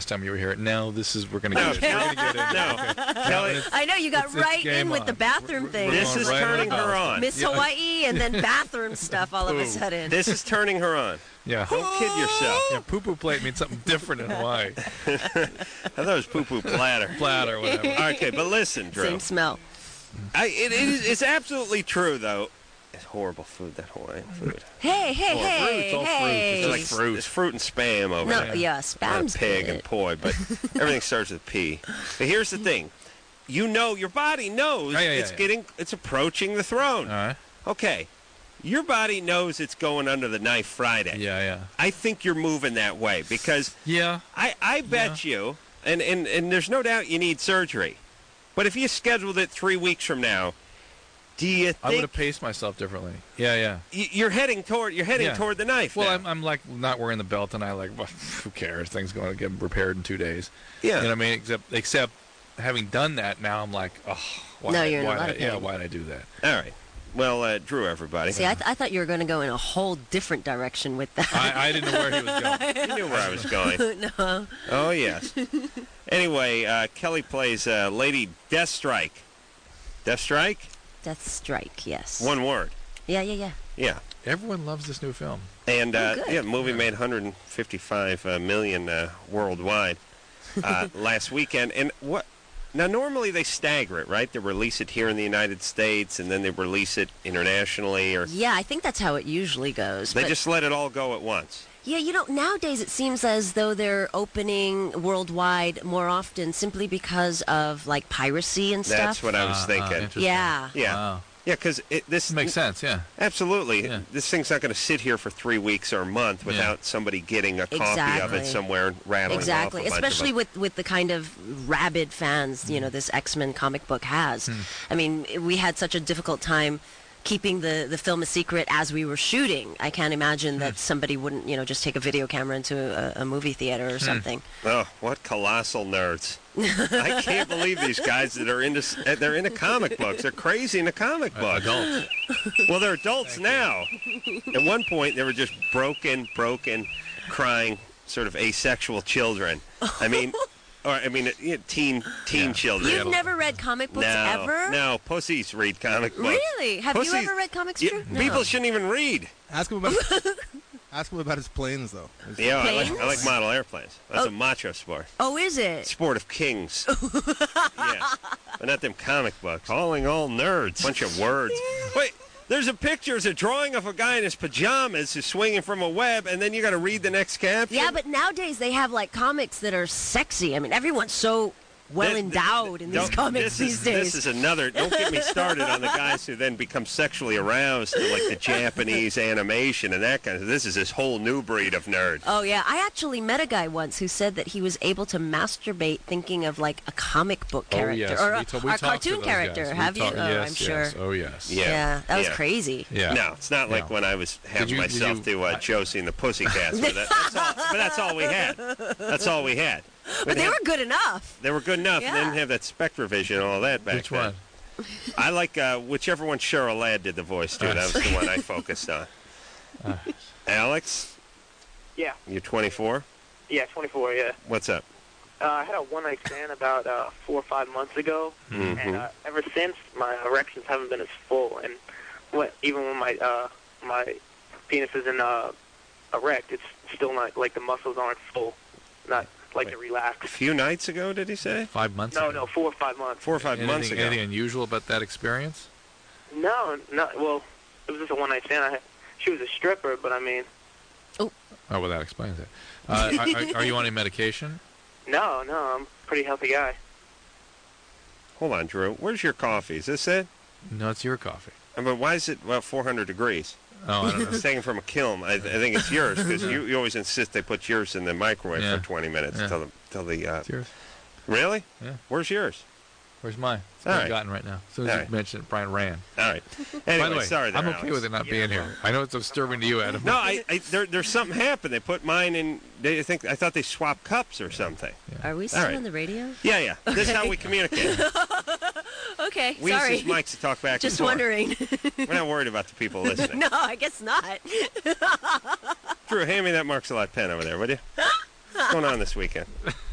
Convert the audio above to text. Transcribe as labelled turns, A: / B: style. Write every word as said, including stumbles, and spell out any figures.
A: next time you were here. Now this is we're going to
B: No,
A: get it. We're going to get it.
B: no.
A: Okay.
B: Kelly,
A: it's-
C: I know you got
A: it's- it's
C: right
A: game
C: in with
A: on.
C: the bathroom
A: We're-
C: thing.
A: we're
B: This
A: going
B: is
A: right
B: turning
A: on the
B: her
A: ball.
B: on.
C: Miss
A: Yeah.
C: Hawaii and then bathroom stuff all of a
A: Ooh.
C: sudden.
B: this is turning her on.
A: Yeah.
B: Don't kid yourself.
A: Yeah, poo-poo plate means something different in Hawaii.
B: I thought it was poo-poo platter.
A: Platter, whatever.
B: Okay, but listen, Drew.
C: Same smell.
B: I, it, it is, it's absolutely true, though. It's horrible food, that Hawaiian food.
C: Hey, hey,
A: Oh,
C: hey,
A: fruit, it's all fruit.
C: hey.
A: It's
B: It's like
A: It's
B: fruit. It's fruit and spam over
C: no,
B: there.
C: yeah,
B: Not
C: spam's
B: pig
C: good.
B: and poi, but everything starts with P. But here's the thing. You know, your body knows
A: Yeah, yeah, yeah,
B: it's
A: yeah.
B: getting, it's approaching the throne.
A: All right.
B: Okay. Your body knows it's going under the knife Friday.
A: Yeah, yeah.
B: I think you're moving that way because
A: Yeah.
B: I, I bet you, and, and, and there's no doubt you need surgery. But if you scheduled it three weeks from now, do you
A: I would
B: think
A: have paced myself differently. Yeah, yeah.
B: y- you're heading toward you're heading
A: Yeah.
B: toward the knife?
A: Well,
B: now?
A: I'm, I'm like not wearing the belt, and I like, well, who cares? Thing's going to get repaired in two days.
B: yeah.
A: You know what I mean? Except, except having done that, now I'm like, oh, why?
C: No,
A: did-
C: you're in a
A: why
C: lot
A: did-
C: of
A: Yeah,
C: pain.
A: why did I do that?
B: All right. Well, uh, Drew, everybody.
C: See, I, th- I thought you were going to go in a whole different direction with that.
A: I, I didn't know where he was going.
B: you knew where I was going.
C: no.
B: Oh yes. Anyway, uh, Kelly plays uh, Lady Deathstrike. Deathstrike?
C: Death Strike, yes.
B: One word.
C: Yeah, yeah, yeah.
B: Yeah.
A: Everyone loves this new film.
B: And uh,
C: Oh, good.
B: yeah, the movie made one hundred fifty-five uh, million uh, worldwide uh, last weekend. And what? Now, normally they stagger it, right? They release it here in the United States, and then they release it internationally, or
C: Yeah, I think that's how it usually goes.
B: they
C: but
B: just let it all go at once.
C: yeah, you know, nowadays it seems as though they're opening worldwide more often simply because of like piracy and stuff.
B: That's what I was
A: Uh, uh,
B: thinking.
A: interesting.
C: Yeah.
B: yeah,
A: Wow.
B: yeah, because this
A: Makes sense, yeah.
B: Absolutely.
A: Yeah.
B: This thing's not going to sit here for three weeks or a month without somebody getting a copy of
C: Exactly.
B: it somewhere and rattling
C: Exactly,
B: off a bunch of
C: especially
B: them.
C: with, with the kind of rabid fans, you know, this X-Men comic book has. I mean, we had such a difficult time keeping the, the film a secret as we were shooting. I can't imagine that somebody wouldn't, you know, just take a video camera into a, a movie theater or something.
B: Oh, what colossal nerds! I can't believe these guys that are into s- they're into comic books. They're crazy into comic books.
A: Adults.
B: Well, they're adults now. At one point, they were just broken, broken, crying, sort of asexual children. I mean, or I mean, you know, teen teen
A: Yeah.
B: children.
C: You've never read comic books
B: no,
C: ever?
B: no, pussies read comic books.
C: Really? Have you
B: Pussies-
C: ever read comics,
B: Yeah,
C: Drew? No.
B: People shouldn't even read.
D: Ask him about. Ask him about his planes, though. His-
B: Yeah, I like, I
C: Planes?
B: like model airplanes. That's
C: Oh.
B: a macho sport.
C: Oh, is it?
B: Sport of kings. Yeah, but not them comic books. Calling all nerds. Bunch of words. Wait, there's a picture, there's a drawing of a guy in his pajamas who's swinging from a web, and then you got to read the next caption.
C: Yeah, but nowadays they have like comics that are sexy. I mean, everyone's so well
B: Th- th-
C: endowed in these
B: don't-
C: comics
B: this
C: these
B: is,
C: days.
B: This is another. Don't get me started on the guys who then become sexually aroused to like the Japanese animation and that kind of. This is this whole new breed of nerd.
C: Oh yeah, I actually met a guy once who said that he was able to masturbate thinking of like a comic book character
A: Oh, yes.
C: or a,
A: we ta- we
C: or a
A: talked to
C: cartoon
A: those
C: character.
A: guys. We
C: Have you?
A: talked-
C: Oh,
A: yes,
C: I'm sure.
A: yes. Oh, yes.
B: Yeah.
C: Yeah, that was
B: Yeah.
C: crazy.
A: Yeah.
B: No, it's not like
A: Yeah.
B: when I was having
A: you- did
B: myself
A: you-
B: do uh,
A: I-
B: Josie and the Pussycats. But, that, that's all, but that's all we had. That's all we had. We
C: But
B: didn't
C: they
B: have-
C: were good enough.
B: They were good enough.
C: Yeah.
B: They didn't have that Spectrovision and all that back
A: Which
B: then.
A: one?
B: I like uh, whichever one Cheryl Ladd did the voice to. That was the one I focused on. Alex,
E: Yeah,
B: you're twenty-four.
E: yeah, twenty-four, yeah.
B: What's up?
E: Uh, I had a one-night stand about uh, four or five months ago,
B: Mhm.
E: and uh, ever since, my erections haven't been as full. And what, even when my uh, my penis isn't uh, erect, it's still not, like the muscles aren't full, not like to
B: A
E: relax.
B: few nights ago, did he say?
A: Five months
E: No,
A: ago.
E: no, four or five months.
B: Four or five
A: anything,
B: months ago.
A: Anything unusual about that experience?
E: No, no, well, it was just a one-night stand. I had, she was a stripper, but I mean,
A: Oh, well, that explains it. Uh, are, are, are you on any medication?
E: no, no, I'm a pretty healthy guy.
B: Hold on, Drew. Where's your coffee? Is this it?
A: No, it's your coffee.
B: I mean, why is it well four hundred degrees?
A: Oh, I don't know.
B: It's taken from a kiln. I, I think it's yours because you, you always insist they put yours in the microwave
A: Yeah.
B: for twenty minutes
A: Yeah.
B: till the till the. Uh,
A: It's yours.
B: really?
A: Yeah.
B: Where's yours?
A: Where's mine? It's
B: All
A: been
B: right.
A: gotten right now. As soon as
B: All
A: you
B: right.
A: mentioned it, Brian ran.
B: All right. Anyway,
A: By the way,
B: sorry there,
A: I'm okay
B: Alex.
A: with it not being here. I know it's disturbing to you, Adam.
B: No, I, I there, there's something happened. They put mine in. They think I thought they swapped cups or something.
C: Are we still
B: right.
C: on the radio?
B: Yeah, yeah. This is how we communicate.
C: Okay,
B: We
C: sorry.
B: use these mics to talk back
C: Just
B: and forth.
C: wondering.
B: We're not worried about the people listening.
C: No, I guess not.
B: Drew, hand me that Marks a Lot pen over there, would you? What's going on this weekend?